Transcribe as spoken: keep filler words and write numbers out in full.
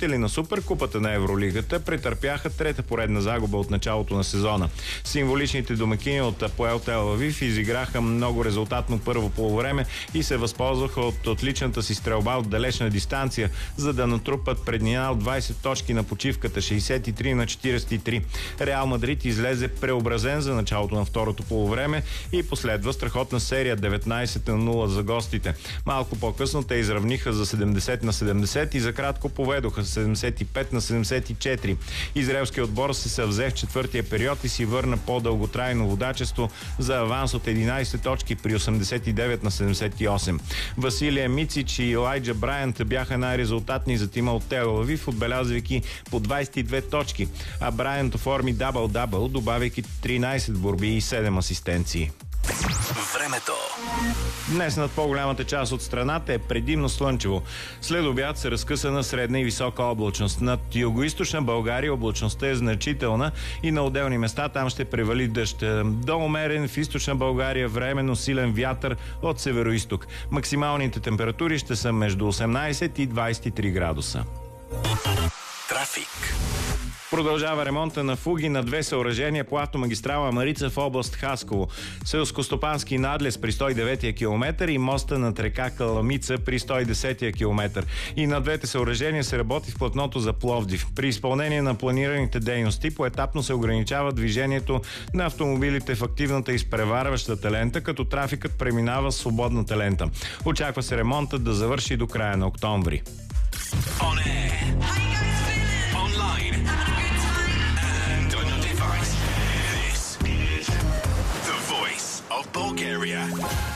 победители на Суперкупата на Евролигата претърпяха трета поредна загуба от началото на сезона. Символичните домакини от АПОЕЛ Тел Авив изиграха много резултатно първо полувреме и се възползваха от отличната си стрелба от далечна дистанция, за да натрупат преднина от двайсет точки на почивката, шейсет и три на четирийсет и три. Реал Мадрид излезе преобразен за началото на второто полувреме и последва страхотна серия деветнайсет на нула за гостите. Малко по-късно те изравниха за седемдесет на седемдесет и за кратко поведоха седемдесет и пет на седемдесет и четири. Израелският отбор се съвзе в четвъртия период и си върна по-дълготрайно водачество за аванс от единайсет точки при осемдесет и девет на седемдесет и осем. Василия Мицич и Елайджа Брайант бяха най-резултатни за тима от Тел Авив, отбелязвайки по двайсет и две точки, а Брайант оформи дабъл-дабъл, добавяйки тринайсет борби и седем асистенции. Времето. Днес над по-голямата част от страната е предимно слънчево. След обяд се разкъсана средна и висока облачност. Над югоизточна България облачността е значителна и на отделни места там ще превали дъжд. До умерен в източна България временно силен вятър от североизток. Максималните температури ще са между осемнайсет и двайсет и три градуса. Трафик. Продължава ремонта на фуги на две съоръжения по автомагистрала Марица в област Хасково. Селскостопански надлез при сто и деветия километър и моста над река Каламица при сто и десетия километър. И на двете съоръжения се работи в платното за Пловдив. При изпълнение на планираните дейности поетапно се ограничава движението на автомобилите в активната изпреварващата лента, като трафикът преминава с свободната лента. Очаква се ремонтът да завърши до края на октомври. On air. Online. And on your device. This is the voice of Bulgaria.